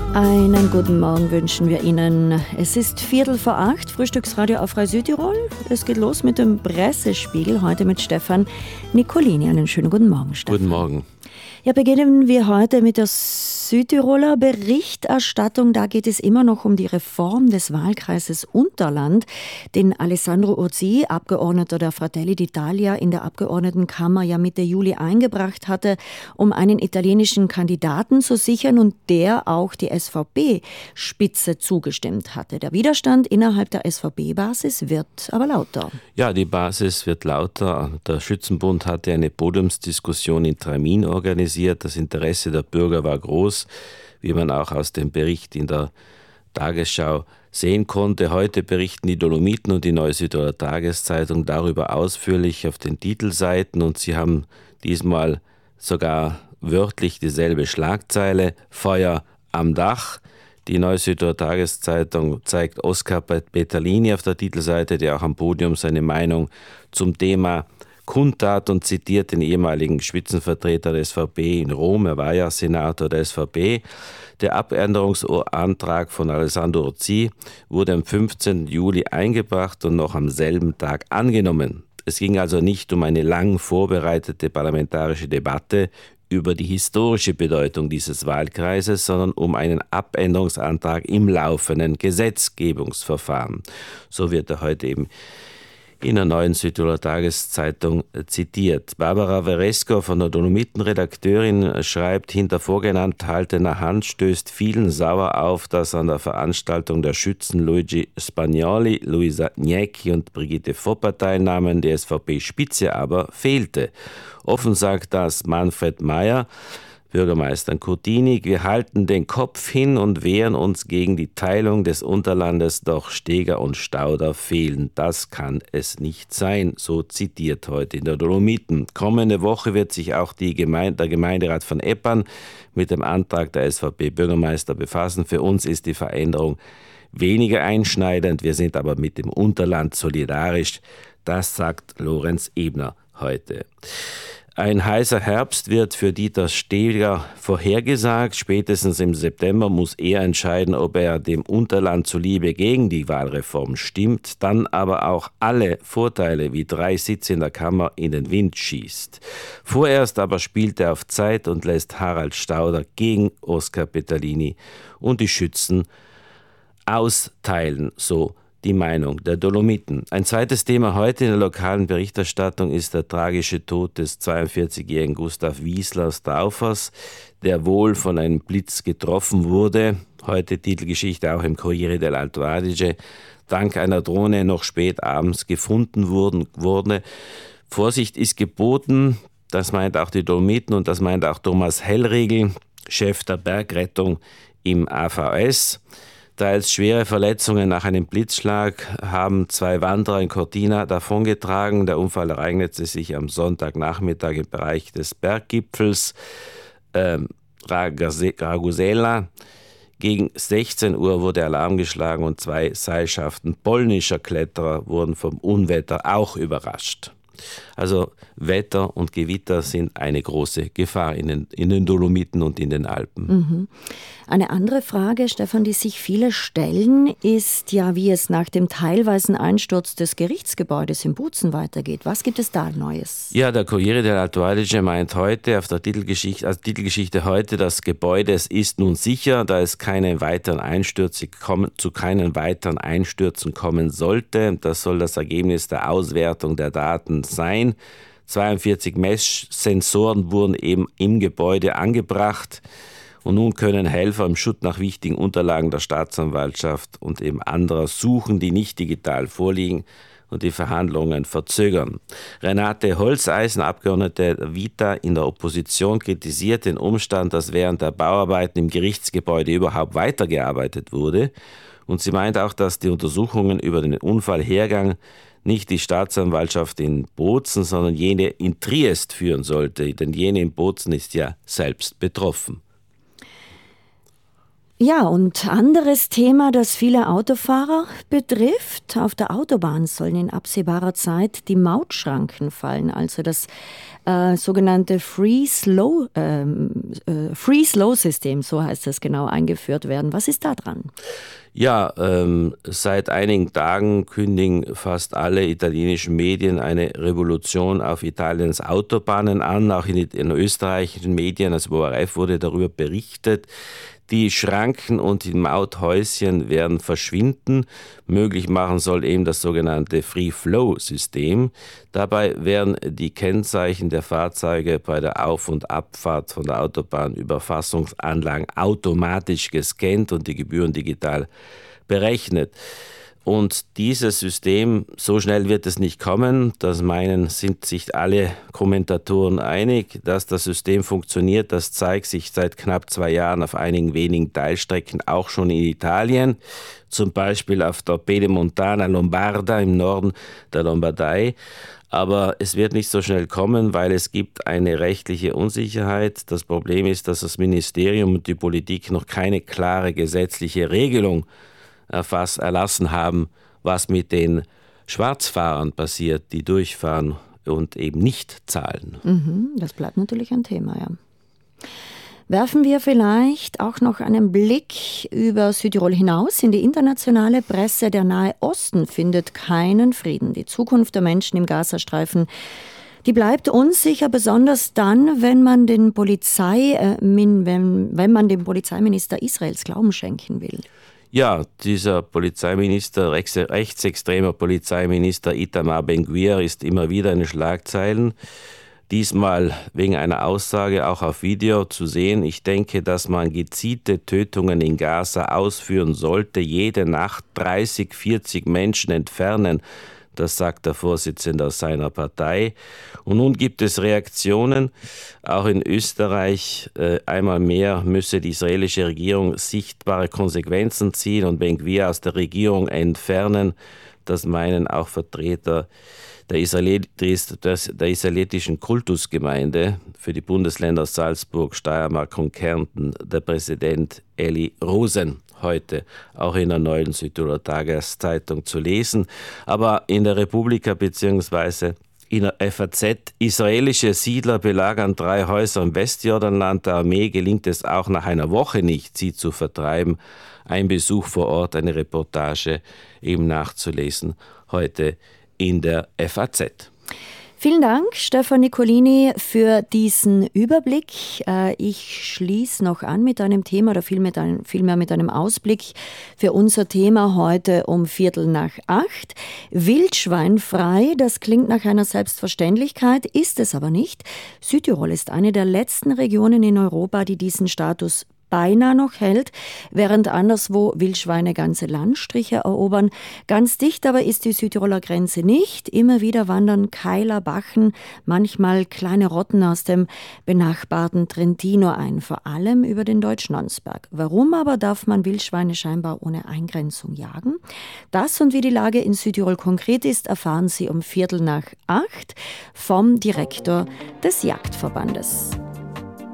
Einen guten Morgen wünschen wir Ihnen. Es ist 7:15, Frühstücksradio auf Radio Südtirol. Es geht los mit dem Pressespiegel, heute mit Stefan Nicolini. Einen schönen guten Morgen, Stefan. Guten Morgen. Ja, beginnen wir heute mit der Südtiroler Berichterstattung. Da geht es immer noch um die Reform des Wahlkreises Unterland, den Alessandro Urzi, Abgeordneter der Fratelli d'Italia, in der Abgeordnetenkammer ja Mitte Juli eingebracht hatte, um einen italienischen Kandidaten zu sichern und der auch die SVP-Spitze zugestimmt hatte. Der Widerstand innerhalb der SVP-Basis wird aber lauter. Ja, die Basis wird lauter. Der Schützenbund hatte eine Podiumsdiskussion in Tramin organisiert. Das Interesse der Bürger war groß, wie man auch aus dem Bericht in der Tagesschau sehen konnte. Heute berichten die Dolomiten und die Neue Südtiroler Tageszeitung darüber ausführlich auf den Titelseiten und sie haben diesmal sogar wörtlich dieselbe Schlagzeile: Feuer am Dach. Die Neue Südtiroler Tageszeitung zeigt Oskar Peterlini auf der Titelseite, der auch am Podium seine Meinung zum Thema kundtat und zitiert den ehemaligen Spitzenvertreter der SVP in Rom. Er war ja Senator der SVP. Der Abänderungsantrag von Alessandro Urzi wurde am 15. Juli eingebracht und noch am selben Tag angenommen. Es ging also nicht um eine lang vorbereitete parlamentarische Debatte über die historische Bedeutung dieses Wahlkreises, sondern um einen Abänderungsantrag im laufenden Gesetzgebungsverfahren. So wird er heute eben in der Neuen Südtiroler Tageszeitung zitiert. Barbara Veresco von der Dolomiten-Redakteurin schreibt, hinter vorgehaltener Hand stößt vielen sauer auf, dass an der Veranstaltung der Schützen Luigi Spagnoli, Luisa Gnecchi und Brigitte Foppa teilnahmen, die SVP-Spitze aber fehlte. Offen sagt das Manfred Mayer, Bürgermeister Kurtini: Wir halten den Kopf hin und wehren uns gegen die Teilung des Unterlandes, doch Steger und Stauder fehlen. Das kann es nicht sein, so zitiert heute in der Dolomiten. Kommende Woche wird sich auch der Gemeinderat von Eppan mit dem Antrag der SVP-Bürgermeister befassen. Für uns ist die Veränderung weniger einschneidend, wir sind aber mit dem Unterland solidarisch. Das sagt Lorenz Ebner heute. Ein heißer Herbst wird für Dieter Steger vorhergesagt. Spätestens im September muss er entscheiden, ob er dem Unterland zuliebe gegen die Wahlreform stimmt, dann aber auch alle Vorteile wie 3 Sitze in der Kammer in den Wind schießt. Vorerst aber spielt er auf Zeit und lässt Harald Stauder gegen Oskar Peterlini und die Schützen austeilen, so die Meinung der Dolomiten. Ein zweites Thema heute in der lokalen Berichterstattung ist der tragische Tod des 42-jährigen Gustav Wiesler aus Daufers, der wohl von einem Blitz getroffen wurde. Heute Titelgeschichte auch im Corriere dell'Alto Adige. Dank einer Drohne noch spät abends gefunden wurde. Vorsicht ist geboten, das meint auch die Dolomiten und das meint auch Thomas Hellriegel, Chef der Bergrettung im AVS. Teils schwere Verletzungen nach einem Blitzschlag haben 2 Wanderer in Cortina davongetragen. Der Unfall ereignete sich am Sonntagnachmittag im Bereich des Berggipfels Ragusela. Gegen 16 Uhr wurde Alarm geschlagen und 2 Seilschaften polnischer Kletterer wurden vom Unwetter auch überrascht. Also Wetter und Gewitter sind eine große Gefahr in den Dolomiten und in den Alpen. Mhm. Eine andere Frage, Stefan, die sich viele stellen, ist ja, wie es nach dem teilweisen Einsturz des Gerichtsgebäudes in Bozen weitergeht. Was gibt es da Neues? Ja, der Corriere dell'Alto Adige meint heute auf der Titelgeschichte heute, das Gebäude ist nun sicher, da es zu keinen weiteren Einstürzen kommen sollte. Das soll das Ergebnis der Auswertung der Daten sein. 42 Messsensoren wurden eben im Gebäude angebracht und nun können Helfer im Schutt nach wichtigen Unterlagen der Staatsanwaltschaft und eben anderer suchen, die nicht digital vorliegen und die Verhandlungen verzögern. Renate Holzeisen, Abgeordnete der Vita in der Opposition, kritisiert den Umstand, dass während der Bauarbeiten im Gerichtsgebäude überhaupt weitergearbeitet wurde. Und sie meint auch, dass die Untersuchungen über den Unfallhergang nicht die Staatsanwaltschaft in Bozen, sondern jene in Triest führen sollte, denn jene in Bozen ist ja selbst betroffen. Ja, und anderes Thema, das viele Autofahrer betrifft. Auf der Autobahn sollen in absehbarer Zeit die Mautschranken fallen, also das sogenannte Free-Slow-System, so heißt das genau, eingeführt werden. Was ist da dran? Ja, seit einigen Tagen kündigen fast alle italienischen Medien eine Revolution auf Italiens Autobahnen an. Auch in österreichischen Medien, also ORF, wurde darüber berichtet. Die Schranken und die Mauthäuschen werden verschwinden. Möglich machen soll eben das sogenannte Free-Flow-System. Dabei werden die Kennzeichen der Fahrzeuge bei der Auf- und Abfahrt von der Autobahnüberfassungsanlagen automatisch gescannt und die Gebühren digital berechnet. Und dieses System, so schnell wird es nicht kommen, sind sich alle Kommentatoren einig, dass das System funktioniert. Das zeigt sich seit knapp 2 Jahren auf einigen wenigen Teilstrecken, auch schon in Italien, zum Beispiel auf der Pedemontana Lombarda im Norden der Lombardei. Aber es wird nicht so schnell kommen, weil es gibt eine rechtliche Unsicherheit. Das Problem ist, dass das Ministerium und die Politik noch keine klare gesetzliche Regelung erlassen haben, was mit den Schwarzfahrern passiert, die durchfahren und eben nicht zahlen. Das bleibt natürlich ein Thema, ja. Werfen wir vielleicht auch noch einen Blick über Südtirol hinaus in die internationale Presse. Der Nahe Osten findet keinen Frieden. Die Zukunft der Menschen im Gazastreifen, die bleibt unsicher, besonders dann, wenn man dem Polizeiminister Israels Glauben schenken will. Ja, dieser rechtsextremer Polizeiminister Itamar Ben-Gvir ist immer wieder in den Schlagzeilen. Diesmal wegen einer Aussage auch auf Video zu sehen. Ich denke, dass man gezielte Tötungen in Gaza ausführen sollte, jede Nacht 30, 40 Menschen entfernen. Das sagt der Vorsitzende seiner Partei. Und nun gibt es Reaktionen. Auch in Österreich einmal mehr müsse die israelische Regierung sichtbare Konsequenzen ziehen und Ben-Gvir aus der Regierung entfernen. Das meinen auch Vertreter der israelitischen Kultusgemeinde für die Bundesländer Salzburg, Steiermark und Kärnten, der Präsident Eli Rosen, heute auch in der neuen Südtiroler Tageszeitung zu lesen. Aber in der Republika bzw. in der FAZ, israelische Siedler belagern 3 Häuser im Westjordanland. Der Armee gelingt es auch nach einer Woche nicht, sie zu vertreiben. Ein Besuch vor Ort, eine Reportage eben nachzulesen, heute in der FAZ. Vielen Dank, Stefan Nicolini, für diesen Überblick. Ich schließe noch an mit einem Thema oder vielmehr mit einem Ausblick für unser Thema heute um 7:45. Wildschweinfrei, das klingt nach einer Selbstverständlichkeit, ist es aber nicht. Südtirol ist eine der letzten Regionen in Europa, die diesen Status beinahe noch hält, während anderswo Wildschweine ganze Landstriche erobern. Ganz dicht aber ist die Südtiroler Grenze nicht. Immer wieder wandern Keiler, Bachen, manchmal kleine Rotten aus dem benachbarten Trentino ein, vor allem über den Deutschlandsberg. Warum aber darf man Wildschweine scheinbar ohne Eingrenzung jagen? Das und wie die Lage in Südtirol konkret ist, erfahren Sie um 7:45 vom Direktor des Jagdverbandes.